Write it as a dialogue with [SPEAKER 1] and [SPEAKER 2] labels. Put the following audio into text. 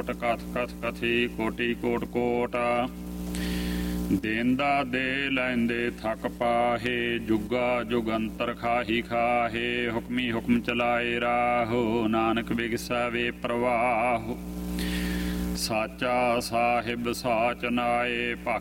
[SPEAKER 1] ਕੋਟ ਕਥ ਕਥ ਕਥੀ ਕੋਟੀ ਕੋਟ ਕੋਟ। ਦੇਂਦਾ ਦੇ ਲੈਂਦੇ ਥਕ ਪਾਹੇ ਜੁਗਾ ਜੁਗੰਤਰ ਖਾਹੀ ਖਾਹੇ। ਹੁਕਮੀ ਹੁਕਮ ਚਲਾਏ ਰਾਹੋ ਨਾਨਕ ਬਿਗਸੈ ਪ੍ਰਵਾਹ। ਸਾਚਾ ਸਾਹਿਬ ਸਾਚ ਨਾਏ